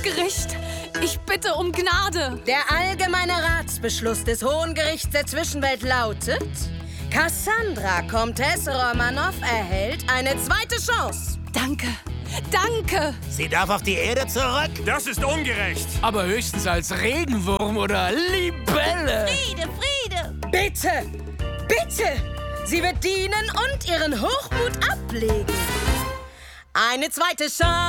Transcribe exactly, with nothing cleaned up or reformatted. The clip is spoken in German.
Gericht, ich bitte um Gnade. Der allgemeine Ratsbeschluss des Hohen Gerichts der Zwischenwelt lautet: Cassandra Comtesse Romanow erhält eine zweite Chance. Danke, danke. Sie darf auf die Erde zurück. Das ist ungerecht. Aber höchstens als Regenwurm oder Libelle. Friede, Friede! Bitte, bitte! Sie wird dienen und ihren Hochmut ablegen. Eine zweite Chance.